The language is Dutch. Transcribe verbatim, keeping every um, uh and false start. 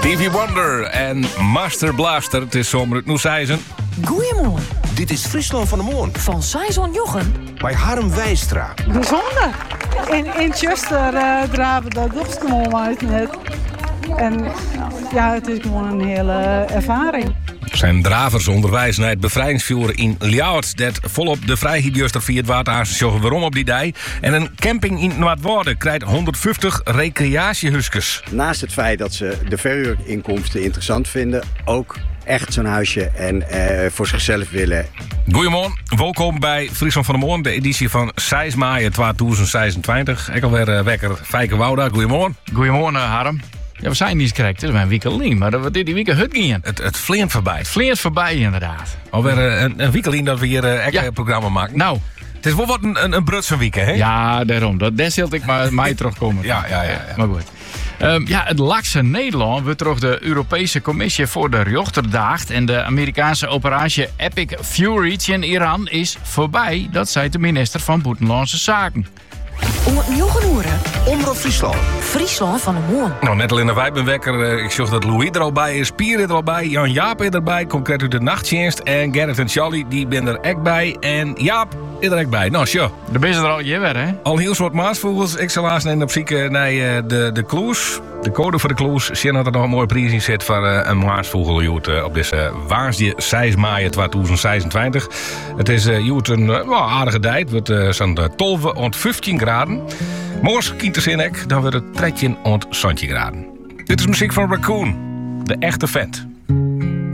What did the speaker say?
Stevie Wonder en Master Blaster. Het is zomer uit Noesijzen. Goeiemorgen. Dit is Friesland van de Moon. Van Saison Jochen. Bij Harm Wijstra. Bijzonder. In, in Chester uh, draven dat gewoon uit net. En ja, het is gewoon een hele ervaring. Zijn dravers onderwijs naar het bevrijdingsvuur in Ljouwert. Dat volop de vrijheidsjuster via het waterhuis waarom op die dij. En een camping in Noordwouden krijgt honderdvijftig recreatiehuskes. Naast het feit dat ze de verhuurinkomsten interessant vinden, ook echt zo'n huisje en uh, voor zichzelf willen. Goedemorgen, welkom bij Friesland van de Moon, de editie van zes mei tweeduizend zesentwintig. Ik alweer uh, wekker Fijke Wouda, goedemorgen. Goedemorgen, Harm. Ja, we zijn niet correct, het is een week alleen, maar dat we dit die week hut gingen. Het, het vleent voorbij. Het vleent voorbij, inderdaad. Alweer uh, een, een week alleen dat we hier uh, echt ja. een programma maken. Nou. Het is wel wat een, een, een Brutse week, hè? Ja, daarom. Dat, daar zult ik maar mij terugkomen. ja, ja, ja, ja. Maar goed. Um, ja, het lakse Nederland wordt door de Europese Commissie voor de Rechter daagd. En de Amerikaanse operatie Epic Fury in Iran is voorbij. Dat zei de minister van Buitenlandse Zaken. Om het Jochen horen. Omroep Friesland. Friesland van de Moon. Nou, net al in de wijpenwekker. Uh, ik zag dat Louis er al bij is. Pier er al bij. Jan Jaap is erbij. Concreet uit de nachtdienst. En Gerrit en Charlie, die ben er echt bij. En Jaap is er echt bij. Nou, sure. Daar ben je er al je weer, hè? Al heel soort maasvogels. Ik zal laatst in op zieke naar uh, de, de kloes. De code voor de kloes. Zie dat er nog een mooie prijs in zit voor uh, een maasvogel. Uh, op deze waarsdje zes mei tweeduizend zesentwintig. Het is uh, een uh, aardige tijd. Het wordt uh, zo'n twaalf tot vijftien graden. Morgen kiet er dan wordt het tredje ont zantje graden. Dit is muziek van Raccoon, de echte vent.